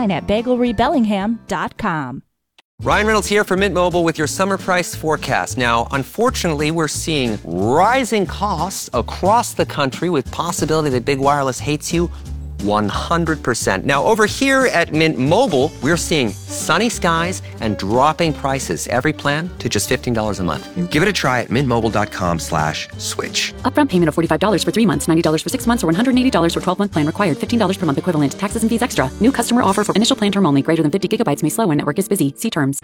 online at bagelrebellingham.com. Ryan Reynolds here for Mint Mobile with your summer price forecast. Now, unfortunately, we're seeing rising costs across the country with possibility that big wireless hates you 100%. Now, over here at Mint Mobile, we're seeing sunny skies and dropping prices. Every plan to just $15 a month. Give it a try at mintmobile.com/switch. Upfront payment of $45 for 3 months, $90 for 6 months, or $180 for 12-month plan required. $15 per month equivalent. Taxes and fees extra. New customer offer for initial plan term only. Greater than 50 gigabytes may slow when network is busy. See terms.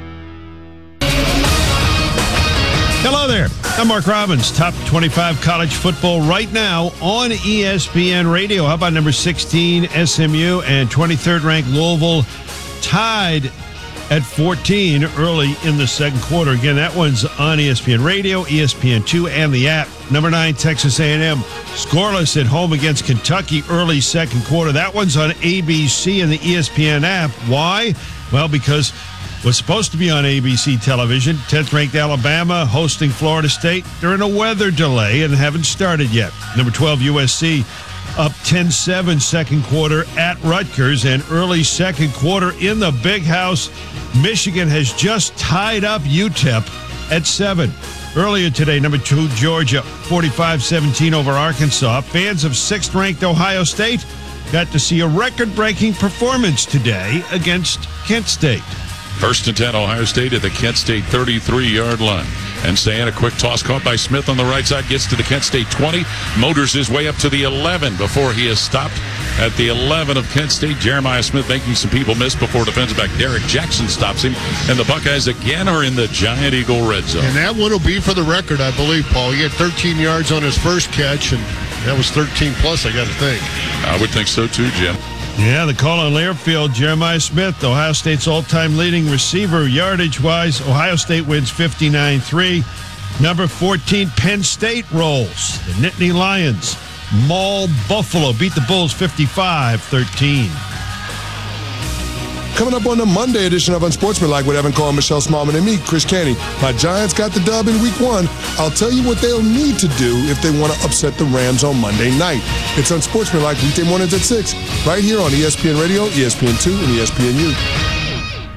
Hello there. I'm Mark Robbins. Top 25 college football right now on ESPN Radio. How about number 16, SMU, and 23rd ranked Louisville tied at 14 early in the second quarter. Again, that one's on ESPN Radio, ESPN2, and the app. Number 9, Texas A&M, scoreless at home against Kentucky early second quarter. That one's on ABC and the ESPN app. Why? Well, because was supposed to be on ABC television. 10th-ranked Alabama hosting Florida State during a weather delay and haven't started yet. Number 12, USC, up 10-7 second quarter at Rutgers. And early second quarter in the Big House, Michigan has just tied up UTEP at 7. Earlier today, number 2, Georgia, 45-17 over Arkansas. Fans of 6th-ranked Ohio State got to see a record-breaking performance today against Kent State. 1st and 10, Ohio State at the Kent State 33-yard line. And staying a quick toss caught by Smith on the right side, gets to the Kent State 20, motors his way up to the 11 before he is stopped at the 11 of Kent State. Jeremiah Smith making some people miss before defensive back Derek Jackson stops him. And the Buckeyes again are in the Giant Eagle red zone. And that one will be for the record, I believe, Paul. He had 13 yards on his first catch, and that was 13 plus, I got to think. I would think so too, Jim. Yeah, the call on Learfield, Jeremiah Smith, Ohio State's all-time leading receiver yardage-wise. Ohio State wins 59-3. Number 14, Penn State rolls. The Nittany Lions maul Buffalo, beat the Bulls 55-13. Coming up on the Monday edition of Unsportsmanlike with Evan Cole, Michelle Smallman, and me, Chris Canty. My Giants got the dub in Week 1. I'll tell you what they'll need to do if they want to upset the Rams on Monday night. It's Unsportsmanlike weekday mornings at 6, right here on ESPN Radio, ESPN2, and ESPNU.